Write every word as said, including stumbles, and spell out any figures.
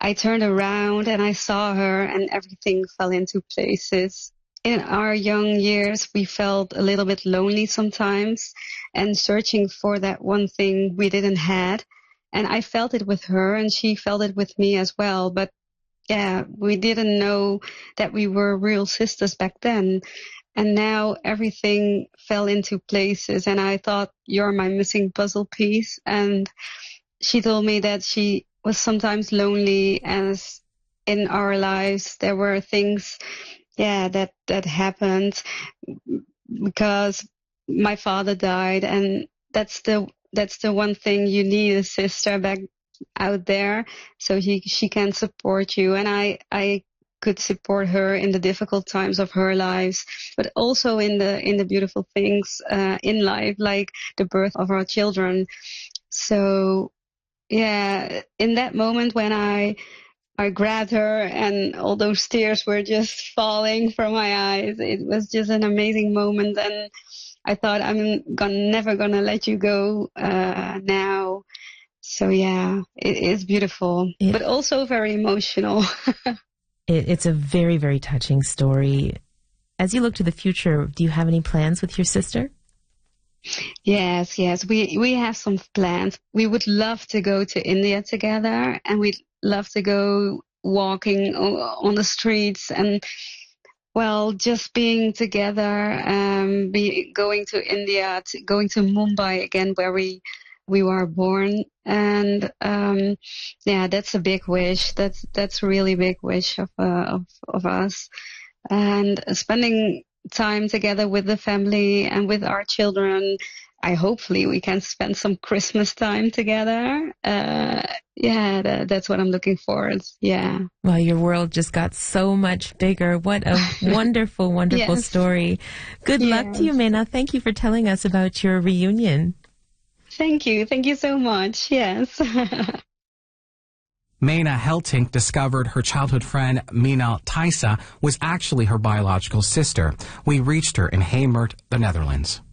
I turned around and I saw her, and everything fell into places. In our young years, we felt a little bit lonely sometimes and searching for that one thing we didn't had. And I felt it with her, and she felt it with me as well. But yeah, we didn't know that we were real sisters back then. And now everything fell into places, and I thought, you're my missing puzzle piece. And she told me that she was sometimes lonely, as in our lives there were things, yeah, that, that happened because my father died, and that's the that's the one thing you need, a sister back out there, so he she can support you. And I I could support her in the difficult times of her lives, but also in the in the beautiful things uh, in life, like the birth of our children. So yeah, in that moment when I I grabbed her and all those tears were just falling from my eyes, it was just an amazing moment. And I thought, I'm gonna, never gonna let you go uh, now. So yeah, it is beautiful, it, but also very emotional. it, it's a very, very touching story. As you look to the future, do you have any plans with your sister? Yes, yes, we we have some plans. We would love to go to India together, and we'd love to go walking on the streets and, well, just being together. Um, be going to India, to, going to Mumbai again, where we we were born, and um, yeah, that's a big wish. That's that's a really big wish of uh, of of us, and spending time together with the family and with our children. I hopefully we can spend some Christmas time together. Uh, yeah, that, that's what I'm looking forward. Yeah. Well, your world just got so much bigger. What a wonderful, wonderful yes. story. Good yes. luck to you, Mena. Thank you for telling us about your reunion. Thank you. Thank you so much. Yes. Mena Heltink discovered her childhood friend Mina Thaisa was actually her biological sister. We reached her in Heemert, the Netherlands.